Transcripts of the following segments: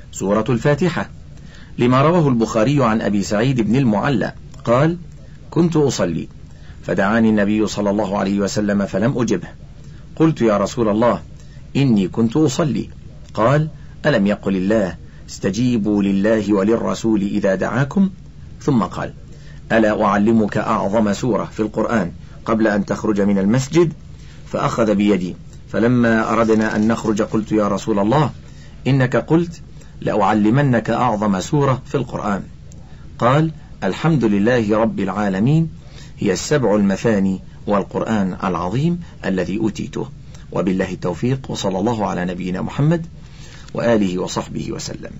سورة الفاتحة، لما رواه البخاري عن أبي سعيد بن المعلى قال: كنت أصلي فدعاني النبي صلى الله عليه وسلم فلم أجبه، قلت: يا رسول الله إني كنت أصلي. قال: ألم يقل الله: استجيبوا لله وللرسول إذا دعاكم؟ ثم قال: ألا أعلمك أعظم سورة في القرآن قبل أن تخرج من المسجد؟ فأخذ بيدي، فلما أردنا أن نخرج قلت: يا رسول الله إنك قلت لأعلمنك أعظم سورة في القرآن. قال: الحمد لله رب العالمين، هي السبع المثاني والقرآن العظيم الذي أوتيته. وبالله التوفيق، وصلى الله على نبينا محمد وآله وصحبه وسلم.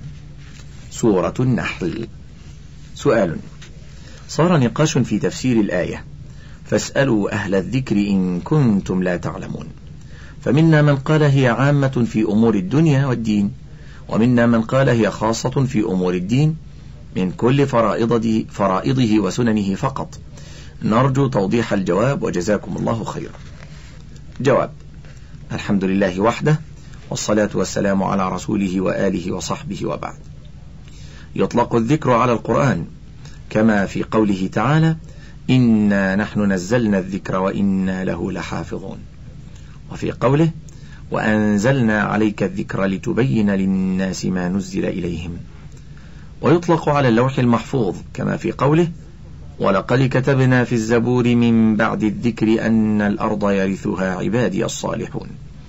سورة النحل. سؤال: صار نقاش في تفسير الآية: فاسألوا أهل الذكر إن كنتم لا تعلمون، فمنا من قال هي عامة في أمور الدنيا والدين، ومنا من قال هي خاصة في أمور الدين من كل فرائضه وسننه فقط. نرجو توضيح الجواب وجزاكم الله خيرا. جواب: الحمد لله وحده، والصلاة والسلام على رسوله وآله وصحبه، وبعد. يطلق الذكر على القرآن كما في قوله تعالى: إنا نحن نزلنا الذكر وإنا له لحافظون، وفي قوله: وأنزلنا عليك الذكر لتبين للناس ما نزل إليهم. ويطلق على اللوح المحفوظ كما في قوله: ولقد كتبنا في الزبور من بعد الذكر أن الأرض يرثها عبادي الصالحون.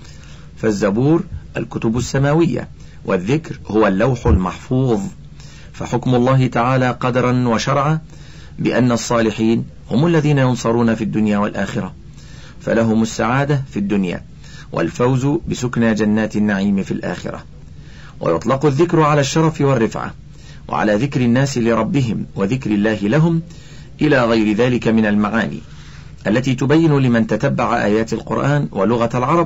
فالزبور الكتب السماوية، والذكر هو اللوح المحفوظ. فحكم الله تعالى قدرا وشرعا بأن الصالحين هم الذين ينصرون في الدنيا والآخرة، فلهم السعادة في الدنيا والفوز بسكنى جنات النعيم في الآخرة. ويطلق الذكر على الشرف والرفعة، وعلى ذكر الناس لربهم وذكر الله لهم، إلى غير ذلك من المعاني التي تبين لمن تتبع آيات القرآن ولغة العرب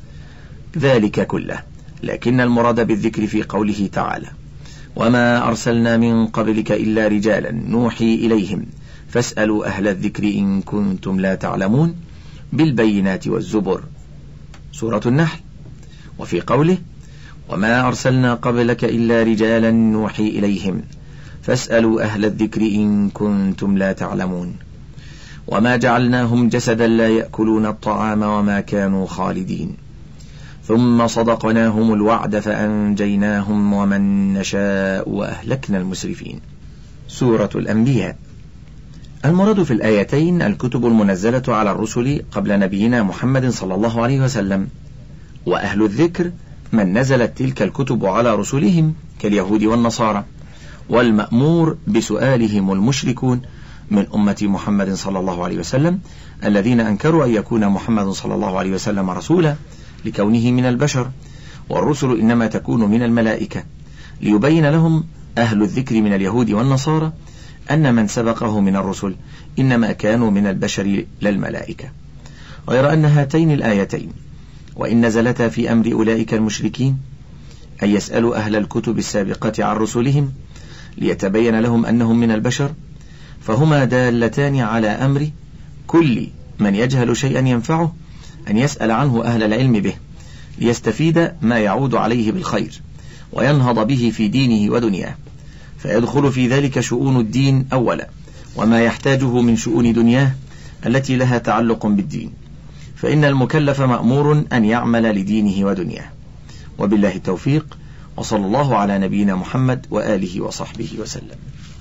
ذلك كله. لكن المراد بالذكر في قوله تعالى: وما أرسلنا من قبلك إلا رجالا نوحي إليهم فاسألوا أهل الذكر إن كنتم لا تعلمون، بالبينات والزبر، سورة النحل. وفي قوله: وما أرسلنا قبلك إلا رجالا نوحي إليهم فاسألوا أهل الذكر إن كنتم لا تعلمون، وما جعلناهم جسدا لا يأكلون الطعام وما كانوا خالدين، ثم صدقناهم الوعد فأنجيناهم ومن نشاء وأهلكنا المسرفين، سورة الأنبياء. المراد في الآيتين الكتب المنزلة على الرسل قبل نبينا محمد صلى الله عليه وسلم، وأهل الذكر من نزلت تلك الكتب على رسلهم كاليهود والنصارى، والمأمور بسؤالهم المشركون من أمة محمد صلى الله عليه وسلم الذين أنكروا أن يكون محمد صلى الله عليه وسلم رسولا لكونه من البشر، والرسل إنما تكون من الملائكة، ليبين لهم أهل الذكر من اليهود والنصارى أن من سبقه من الرسل إنما كانوا من البشر لا الملائكة. غير أن هاتين الآيتين وإن نزلتا في أمر أولئك المشركين أن يسألوا أهل الكتب السابقة عن رسلهم ليتبين لهم أنهم من البشر، فهما دالتان على أمر كل من يجهل شيئا ينفعه أن يسأل عنه أهل العلم به، ليستفيد ما يعود عليه بالخير وينهض به في دينه ودنياه، فيدخل في ذلك شؤون الدين أولا، وما يحتاجه من شؤون دنياه التي لها تعلق بالدين، فإن المكلف مأمور أن يعمل لدينه ودنياه. وبالله التوفيق، وصلى الله على نبينا محمد وآله وصحبه وسلم.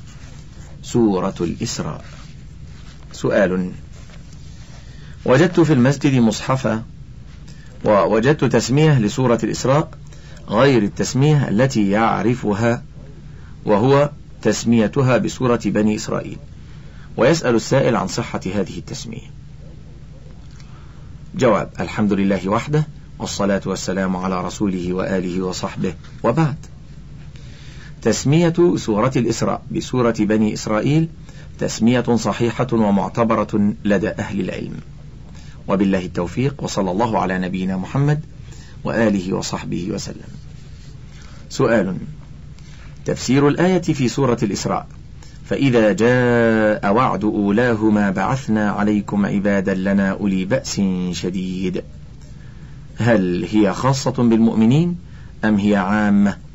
سورة الإسراء. سؤال: وجدت في المسجد مصحفا، ووجدت تسمية لسورة الإسراء غير التسمية التي يعرفها، وهو تسميتها بسورة بني إسرائيل، ويسأل السائل عن صحة هذه التسمية. جواب: الحمد لله وحده، والصلاة والسلام على رسوله وآله وصحبه، وبعد. تسمية سورة الإسراء بسورة بني إسرائيل تسمية صحيحة ومعتبرة لدى أهل العلم. وبالله التوفيق، وصلى الله على نبينا محمد وآله وصحبه وسلم. سؤال: تفسير الآية في سورة الإسراء: فإذا جاء وعد أولاهما بعثنا عليكم عبادا لنا أولي بأس شديد، هل هي خاصة بالمؤمنين أم هي عامة؟